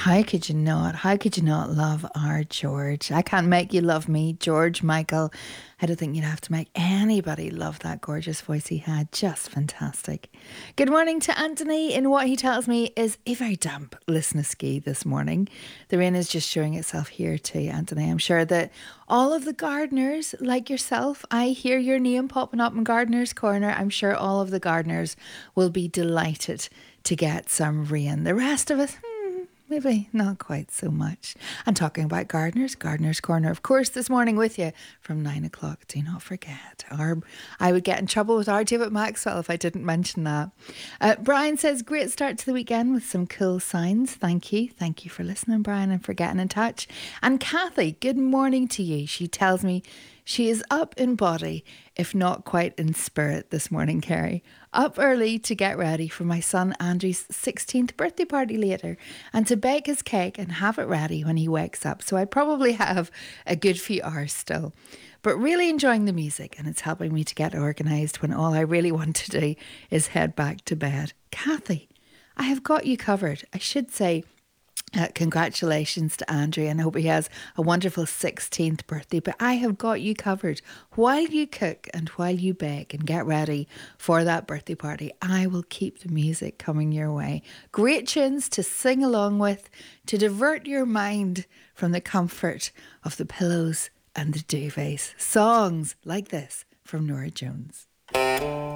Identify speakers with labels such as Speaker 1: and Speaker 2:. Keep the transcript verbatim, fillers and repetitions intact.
Speaker 1: how could you not? How could you not love our George? I can't make you love me, George Michael. I don't think you'd have to make anybody love that gorgeous voice he had. Just fantastic. Good morning to Anthony in what he tells me is a very damp Lisnaskea this morning. The rain is just showing itself here too, Anthony. I'm sure that all of the gardeners, like yourself, I hear your name popping up in Gardener's Corner. I'm sure all of the gardeners will be delighted to get some rain. The rest of us, hmm, maybe not quite so much. I'm talking about gardeners, Gardener's Corner, of course, this morning with you from nine o'clock. Do not forget. Or I would get in trouble with R. David Maxwell if I didn't mention that. Uh, Brian says, great start to the weekend with some cool signs. Thank you. Thank you for listening, Brian, and for getting in touch. And Kathy, good morning to you. She tells me she is up in body, if not quite in spirit this morning, Kerry. Up early to get ready for my son Andrew's sixteenth birthday party later and to bake his cake and have it ready when he wakes up. So I probably have a good few hours still. But really enjoying the music, and it's helping me to get organised when all I really want to do is head back to bed. Kathy, I have got you covered. I should say Uh, congratulations to Andrew, and I hope he has a wonderful sixteenth birthday. But I have got you covered. While you cook and while you bake and get ready for that birthday party, I will keep the music coming your way. Great tunes to sing along with, to divert your mind from the comfort of the pillows and the duvets. Songs like this from Norah Jones.